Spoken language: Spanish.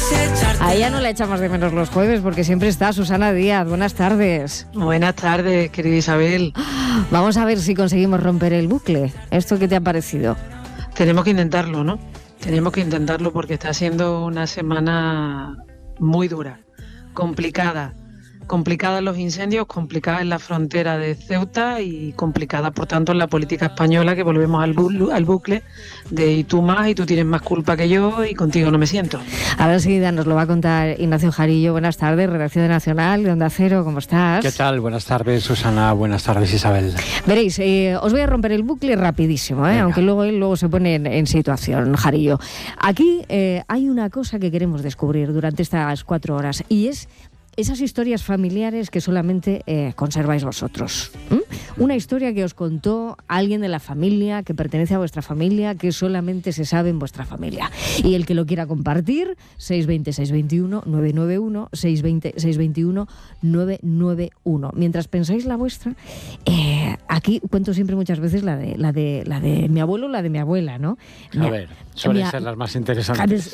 A ella no la echamos de menos los jueves porque siempre está Susana Díaz. Buenas tardes. Buenas tardes, querida Isabel. Vamos a ver si conseguimos romper el bucle. ¿Esto qué te ha parecido? Tenemos que intentarlo, ¿no? Tenemos que intentarlo porque está siendo una semana muy dura, complicada en los incendios, complicada en la frontera de Ceuta y complicada, por tanto, en la política española, que volvemos al bucle de y tú más, y tú tienes más culpa que yo, y contigo no me siento. Ahora enseguida nos lo va a contar Ignacio Jarillo. Buenas tardes, redacción de Nacional, de Onda Cero, ¿cómo estás? ¿Qué tal? Buenas tardes, Susana. Buenas tardes, Isabel. Veréis, os voy a romper el bucle rapidísimo, aunque luego se pone en situación, Jarillo. Aquí hay una cosa que queremos descubrir durante estas 4 horas, y es esas historias familiares que solamente conserváis vosotros. Una historia que os contó alguien de la familia, que pertenece a vuestra familia, que solamente se sabe en vuestra familia. Y el que lo quiera compartir, 620-621-991, 620-621-991. Mientras pensáis la vuestra, aquí cuento siempre muchas veces la de mi abuelo, la de mi abuela, ¿no? A ver, suelen ser las más interesantes.